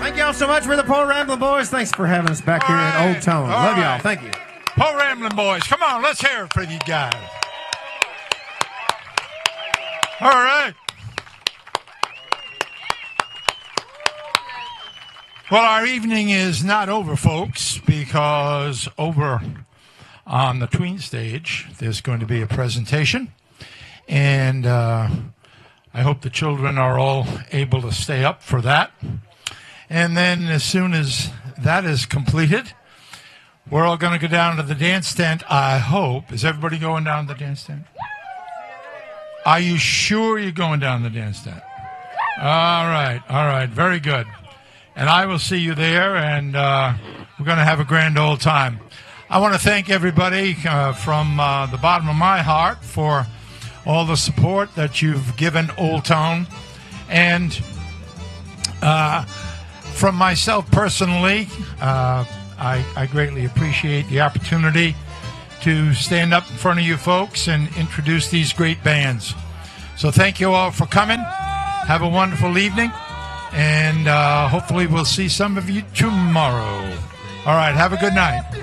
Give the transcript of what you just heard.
Thank y'all so much for the Poor Rambling Boys. Thanks for having us back here at Old Tone. Love y'all. Thank you. Poor Rambling Boys. Come on, let's hear it for you guys. All right. Well, our evening is not over, folks, because over on the Tween stage, there's going to be a presentation. And I hope the children are all able to stay up for that. And then as soon as that is completed, we're all going to go down to the dance tent, I hope. Is everybody going down to the dance tent? Are you sure you're going down to the dance tent? All right, very good. And I will see you there, and we're going to have a grand old time. I want to thank everybody from the bottom of my heart for all the support that you've given Old Tone. And from myself personally, I greatly appreciate the opportunity to stand up in front of you folks and introduce these great bands. So thank you all for coming. Have a wonderful evening. And hopefully we'll see some of you tomorrow. All right, have a good night.